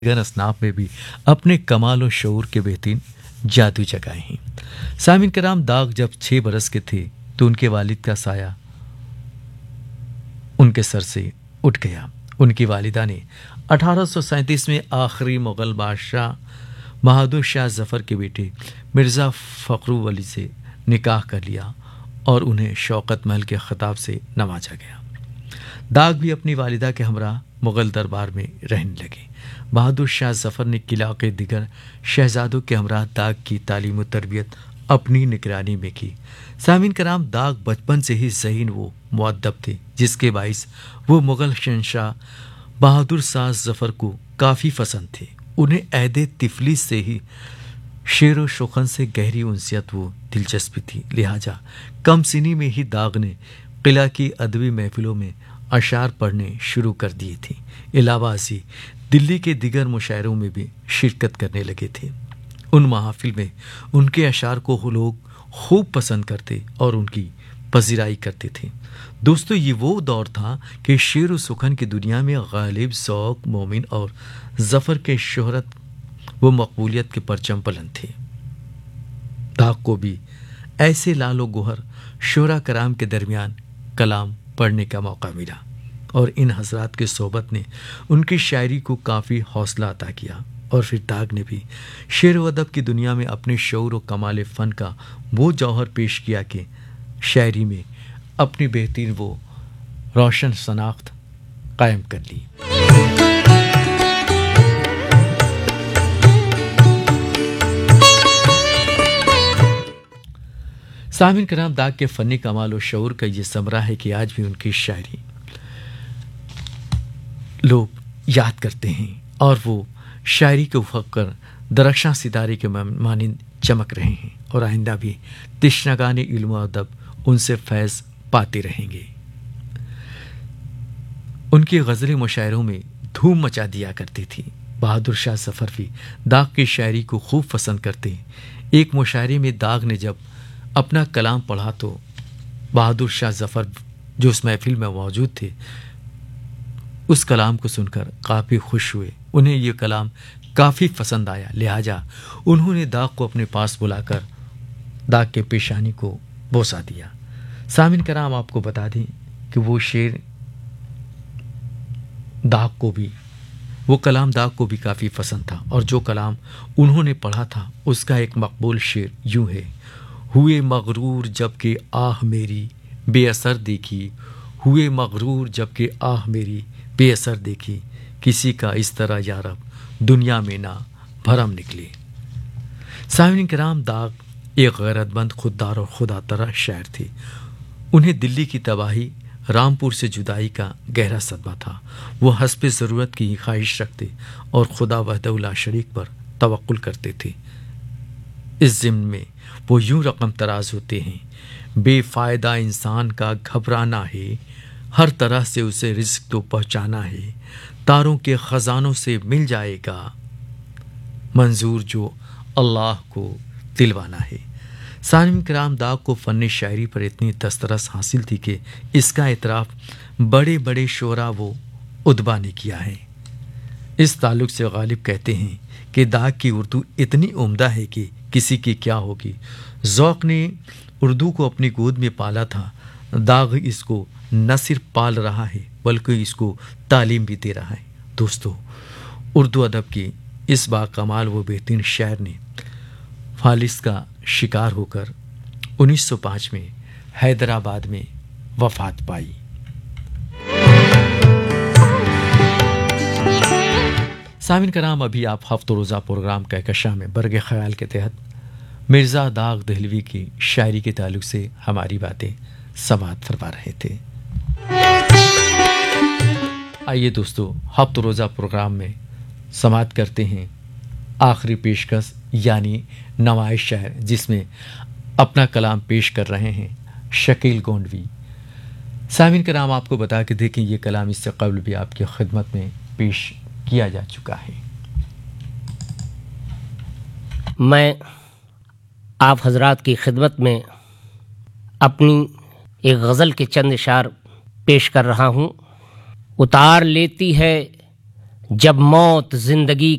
Gun असनाफ में भी अपने कमाल और शऊर के बेहतरीन जादू जगाए हैं। सामिन कराम, दाग जब 6 बरस के थे तो उनके वालिद का साया उनके सर से उठ गया। उनकी वालिदा ने 1837 में आखिरी मुगल बादशाह बहादुर शाह जफर के बेटे मिर्ज़ा फ़खरू वली से निकाह कर लिया और उन्हें शौकत महल के खिताब से नवाजा गया। दाग भी अपनी वालिदा के हमरा मुगल दरबार में रहने लगे। बहादुर शाह जफर ने किला के दिगर शहजादों के हमरा दाग की तालीम और तरबियत अपनी निगरानी में की। सामिन कराम, दाग बचपन से ही ज़हीन वो मुअद्दब थे, जिसके बाइस वो मुगल शहंशाह बहादुर शाह जफर को काफ़ी पसंद थे। उन्हें अहदे तिफली से ही शेर व शुखन से गहरी उनसियत वो दिलचस्पी थी। लिहाजा कम सिनी में ही दाग ने किला की अदबी महफिलों में अशार पढ़ने शुरू कर दिए थे। इलावा से दिल्ली के दिगर मुशायरों में भी शिरकत करने लगे थे। उन महफिल में उनके अशार को लोग खूब पसंद करते और उनकी पजीराई करते थे। दोस्तों, ये वो दौर था कि शेर व सुखन की दुनिया में गालिब, ज़ौक़, मोमिन और ज़फ़र के शोहरत व मकबूलियत के परचम बुलंद थे। दाग को भी ऐसे लालो गोहर शोरा कराम के दरमियान कलाम पढ़ने का मौका मिला और इन हजरात के सोबत ने उनकी शायरी को काफ़ी हौसला अता किया। और फिर दाग ने भी शेर व अदब की दुनिया में अपने शऊर व कमाल फ़न का वो जौहर पेश किया कि शायरी में अपनी बेहतरीन वो रोशन शनाख्त कायम कर ली। सामिन कराम, दाग के फ़नी कमाल और शऊर का ये समरा है कि आज भी उनकी शायरी लोग याद करते हैं और वो शायरी के उफ़क़ पर दरख्शां सितारे के मानिंद चमक रहे हैं और आइंदा भी तिश्नगान इल्म और अदब उनसे फैज़ पाते रहेंगे। उनकी गज़लें मुशायरों में धूम मचा दिया करती थी। बहादुर शाह जफर भी दाग की शायरी को खूब पसंद करते। एक मुशायरे में दाग ने जब अपना कलाम पढ़ा तो बहादुर शाह जफर, जो उस महफिल में मौजूद थे, उस कलाम को सुनकर काफ़ी खुश हुए। उन्हें ये कलाम काफ़ी पसंद आया। लिहाजा उन्होंने दाग को अपने पास बुलाकर दाग के पेशानी को बोसा दिया। सामिन कराम, आपको बता दें कि वो शेर दाग को भी, वो कलाम दाग को भी काफ़ी पसंद था और जो कलाम उन्होंने पढ़ा था उसका एक मकबूल शेर यूं है: हुए मगरूर जबकि आह मेरी बेअसर देखी, हुए मगरूर जबकि आह मेरी बेअसर देखी, किसी का इस तरह यारब दुनिया में ना भरम निकले। सामिन कराम, दाग एक गैरतमंद, खुददार और खुदातरा शायर थे। उन्हें दिल्ली की तबाही, रामपुर से जुदाई का गहरा सदमा था। वो हस्ब ज़रूरत की ख्वाहिश रखते और खुदा वहदहू ला शरीक पर तवक्कुल करते थे। इस ज़िम्न में वो यूं रकम तराज होते हैं: बेफ़ायदा इंसान का घबराना है, हर तरह से उसे रिज़्क़ तो पहुँचाना है, तारों के ख़ज़ानों से मिल जाएगा मंजूर जो अल्लाह को दिलवाना है। सामिन कराम, दाग को फ़न शायरी पर इतनी दस्तरस हासिल थी कि इसका इतराफ़ बड़े बड़े शोरा व उदबा ने किया है। इस ताल्लुक़ से गालिब कहते हैं कि दाग की उर्दू इतनी उम्दा है कि किसी की क्या होगी। ज़ौक़ ने उर्दू को अपनी गोद में पाला था। दाग इसको न सिर्फ पाल रहा है बल्कि इसको तालीम भी दे रहा है। दोस्तों, उर्दू अदब की इस बाकमाल व बेहतरीन शायर ने फालिस का शिकार होकर 1905 में हैदराबाद में वफ़ात पाई। सामिन कराम, अभी आप हफ्ता रोज़ा प्रोग्राम कहकशां में बरगे ख्याल के तहत मिर्ज़ा दाग दहलवी की शायरी के ताल्लुक़ से हमारी बातें समाअत फरमा रहे थे। आइए दोस्तों, हफ्ता रोज़ा प्रोग्राम में समाअत करते हैं आखिरी पेशकश यानी नवाइश शायर, जिसमें अपना कलाम पेश कर रहे हैं शकील गोंडवी। सामिन कराम, आपको बता के देखें, ये कलाम इससे कबल भी आपकी खिदमत में पेश किया जा चुका है। मैं आप हजरात की खिदमत में अपनी एक गज़ल के चंद इशार पेश कर रहा हूँ। उतार लेती है جب موت زندگی